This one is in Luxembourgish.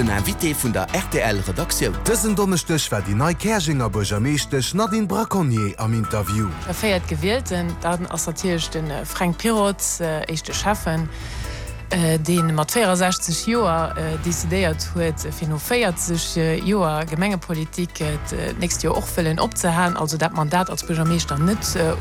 den Invité vun der RTL-Redaktion. Dëssen Donnerstech war die Neukerchinger Burgermeesterch Nadine Braconnier am Interview. Er feiert gewählten, dann assortierch den Frank Pirot, echte Chefen, den mat 64 Joer desideiert huet fir no 40 Joer Gemengepolitik nächst Jahr och fëllen opzehalen, also dat Mandat als Burgermeester net